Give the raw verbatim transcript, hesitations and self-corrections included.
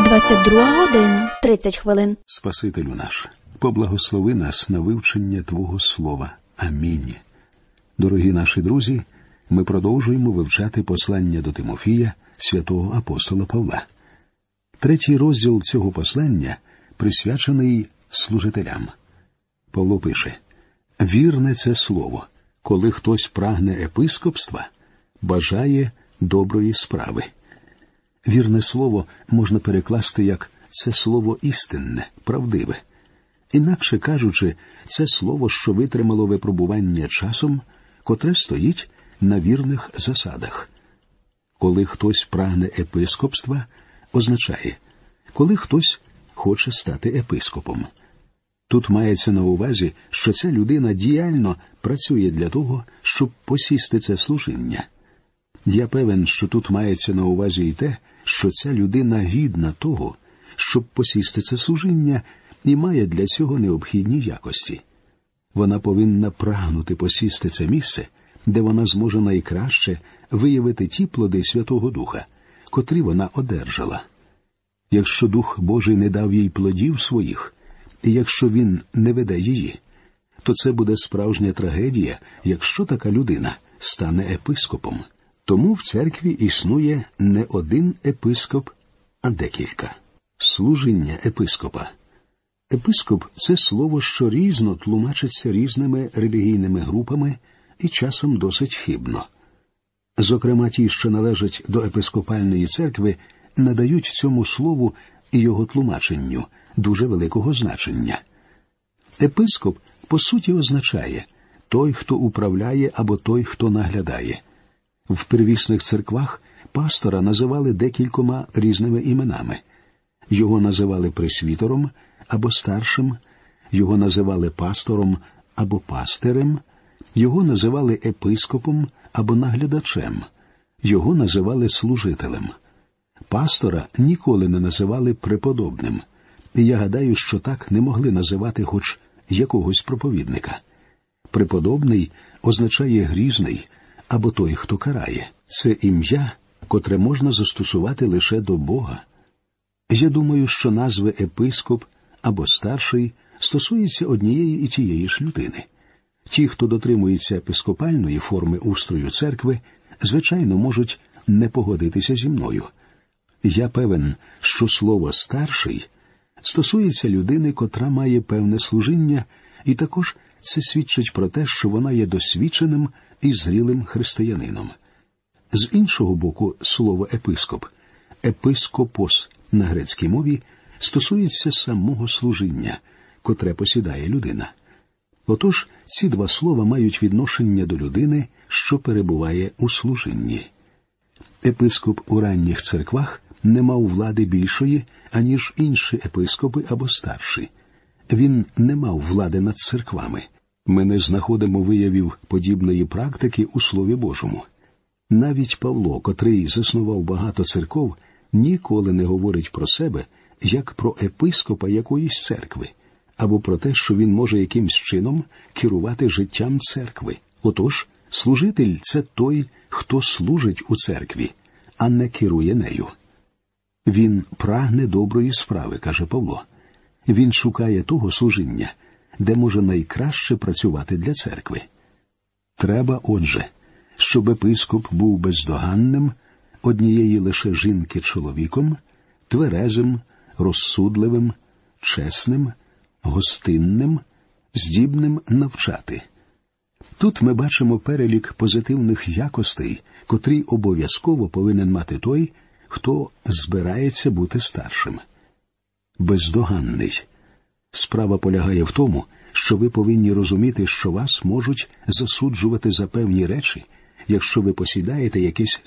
двадцять друга година, тридцять хвилин. Спасителю наш, поблагослови нас на вивчення Твого Слова. Амінь. Дорогі наші друзі, ми продовжуємо вивчати послання до Тимофія святого апостола Павла. Третій розділ цього послання присвячений служителям. Павло пише: «Вірне це слово, коли хтось прагне епископства, бажає доброї справи». Вірне слово можна перекласти як «це слово істинне, правдиве». Інакше кажучи, це слово, що витримало випробування часом, котре стоїть на вірних засадах. Коли хтось прагне епископства, означає, коли хтось хоче стати епископом. Тут мається на увазі, що ця людина діяльно працює для того, щоб посісти це служіння. Я певен, що тут мається на увазі і те, що ця людина гідна того, щоб посісти це служіння, і має для цього необхідні якості. Вона повинна прагнути посісти це місце, де вона зможе найкраще виявити ті плоди Святого Духа, котрі вона одержала. Якщо Дух Божий не дав їй плодів своїх, і якщо Він не веде її, то це буде справжня трагедія, якщо така людина стане епископом. Тому в церкві існує не один епископ, а декілька. Служіння епископа. Епископ – це слово, що різно тлумачиться різними релігійними групами і часом досить хибно. Зокрема, ті, що належать до епископальної церкви, надають цьому слову і його тлумаченню дуже великого значення. Епископ, по суті, означає «той, хто управляє» або «той, хто наглядає». В первісних церквах пастора називали декількома різними іменами. Його називали пресвітером або старшим, його називали пастором або пастирем, його називали епископом або наглядачем, його називали служителем. Пастора ніколи не називали преподобним, і я гадаю, що так не могли називати хоч якогось проповідника. Преподобний означає грізний або той, хто карає. Це ім'я, котре можна застосувати лише до Бога. Я думаю, що назви епископ або старший стосуються однієї і тієї ж людини. Ті, хто дотримується епископальної форми устрою церкви, звичайно, можуть не погодитися зі мною. Я певен, що слово «старший» стосується людини, котра має певне служіння, і також це свідчить про те, що вона є досвідченим і зрілим християнином. З іншого боку, слово «епископ» – «епископос» на грецькій мові стосується самого служіння, котре посідає людина. Отож, ці два слова мають відношення до людини, що перебуває у служінні. Епископ у ранніх церквах не мав влади більшої, аніж інші епископи або старші. Він не мав влади над церквами. Ми не знаходимо виявів подібної практики у Слові Божому. Навіть Павло, котрий заснував багато церков, ніколи не говорить про себе як про епископа якоїсь церкви, або про те, що він може якимсь чином керувати життям церкви. Отож, служитель – це той, хто служить у церкві, а не керує нею. Він прагне доброї справи, каже Павло. Він шукає того служіння, де може найкраще працювати для церкви. Треба, отже, щоб епископ був бездоганним, однієї лише жінки чоловіком, тверезим, розсудливим, чесним, гостинним, здібним навчати. Тут ми бачимо перелік позитивних якостей, котрі обов'язково повинен мати той, хто збирається бути старшим. Бездоганний. Справа полягає в тому, що ви повинні розуміти, що вас можуть засуджувати за певні речі, якщо ви посідаєте якесь